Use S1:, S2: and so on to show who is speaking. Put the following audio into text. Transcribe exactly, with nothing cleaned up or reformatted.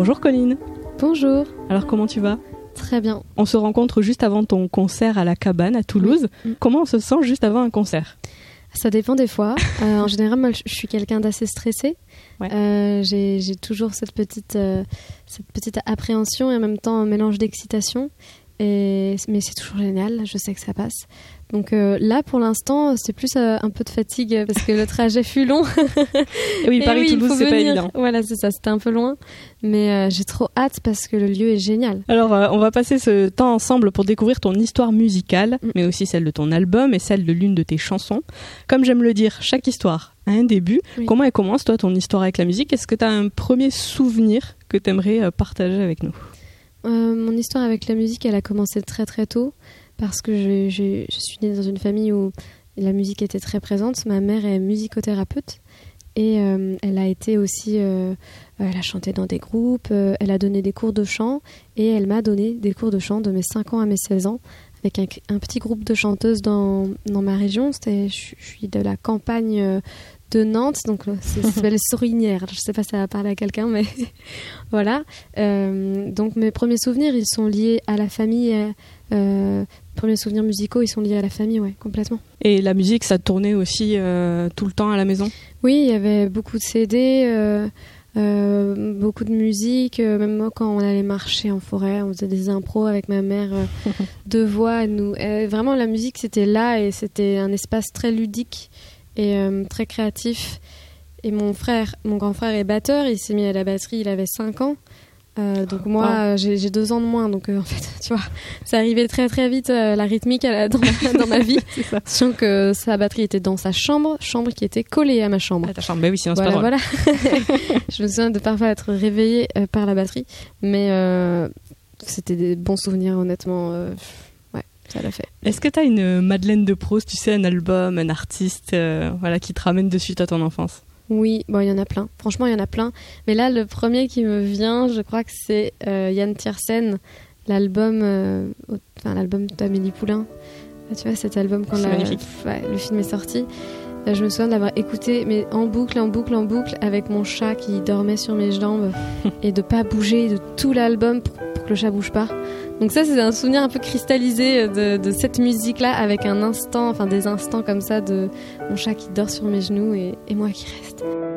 S1: Bonjour Colline.
S2: Bonjour.
S1: Alors comment tu vas ?
S2: Très bien.
S1: On se rencontre juste avant ton concert à la Cabane à Toulouse. Oui. Comment on se sent juste avant un concert ?
S2: Ça dépend des fois. Euh, en général, moi, je suis quelqu'un d'assez stressé.
S1: Ouais.
S2: Euh, j'ai, j'ai toujours cette petite, euh, cette petite appréhension et en même temps un mélange d'excitation. Et, mais c'est toujours génial, je sais que ça passe. Donc euh, là, pour l'instant, c'est plus euh, un peu de fatigue parce que le trajet fut long.
S1: Et oui, Paris-Toulouse, oui, c'est pas évident.
S2: Voilà, c'est ça, c'était un peu loin. Mais euh, j'ai trop hâte parce que le lieu est génial.
S1: Alors, euh, on va passer ce temps ensemble pour découvrir ton histoire musicale, mm. mais aussi celle de ton album et celle de l'une de tes chansons. Comme j'aime le dire, chaque histoire a un début. Oui. Comment elle commence, toi, ton histoire avec la musique ? Est-ce que tu as un premier souvenir que tu aimerais euh, partager avec nous ?
S2: Euh, mon histoire avec la musique, elle a commencé très très tôt parce que je, je, je suis née dans une famille où la musique était très présente. Ma mère est musicothérapeute et euh, elle a été aussi, euh, elle a chanté dans des groupes, euh, elle a donné des cours de chant et elle m'a donné des cours de chant de mes cinq ans à mes seize ans avec un, un petit groupe de chanteuses dans, dans ma région. C'était, je, je suis de la campagne euh, de Nantes, donc ça s'appelle Sorinière. Je ne sais pas si ça va parler à quelqu'un, mais voilà. Euh, donc mes premiers souvenirs, ils sont liés à la famille. Euh, premiers souvenirs musicaux, ils sont liés à la famille, ouais, complètement.
S1: Et la musique, ça tournait aussi euh, tout le temps à la maison ?
S2: Oui, il y avait beaucoup de C D, euh, euh, beaucoup de musique. Euh, même moi, quand on allait marcher en forêt, on faisait des impros avec ma mère, euh, deux voix. Nous, euh, vraiment, la musique, c'était là et c'était un espace très ludique et euh, très créatif. Et mon frère, mon grand frère est batteur, il s'est mis à la batterie, il avait cinq ans. Euh, donc moi, wow. euh, j'ai, j'ai deux ans de moins, donc euh, en fait, tu vois, ça arrivait très très vite, euh, la rythmique euh, dans, ma, dans ma vie. Sachant que sa batterie était dans sa chambre, chambre qui était collée à ma chambre.
S1: À ta chambre, bah oui, sinon
S2: voilà,
S1: c'est pas drôle.
S2: Voilà. Je me souviens de parfois être réveillée euh, par la batterie, mais euh, c'était des bons souvenirs, honnêtement. Euh, ouais, ça l'a fait.
S1: Est-ce que t'as une Madeleine de Proust, tu sais, un album, un artiste, euh, voilà, qui te ramène de suite à ton enfance ?
S2: Oui, bon, il y en a plein. Franchement, il y en a plein. Mais là, le premier qui me vient, je crois que c'est euh, Yann Tiersen, l'album, euh, enfin l'album d'Amélie Poulain. Tu vois, cet album quand la, ouais, le film est sorti. Euh, je me souviens de l'avoir écouté, mais en boucle, en boucle, en boucle, avec mon chat qui dormait sur mes jambes et de pas bouger de tout l'album pour, pour que le chat bouge pas. Donc ça, c'est un souvenir un peu cristallisé de, de cette musique-là, avec un instant, enfin des instants comme ça de mon chat qui dort sur mes genoux et, et moi qui reste.